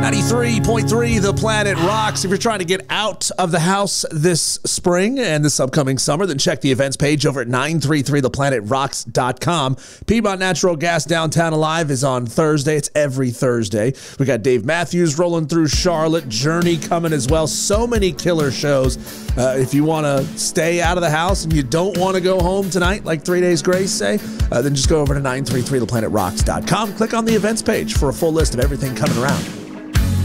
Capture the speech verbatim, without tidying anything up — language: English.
ninety-three point three The Planet Rocks. If you're trying to get out of the house this spring and this upcoming summer, then check the events page over at nine three three the planet rocks dot com. Piedmont Natural Gas Downtown Alive is on Thursday. It's every Thursday. We got Dave Matthews rolling through Charlotte, Journey coming as well. So many killer shows. Uh, if you want to stay out of the house and you don't want to go home tonight, like Three Days Grace say, uh, then just go over to nine three three the planet rocks dot com. Click on the events page for a full list of everything coming around.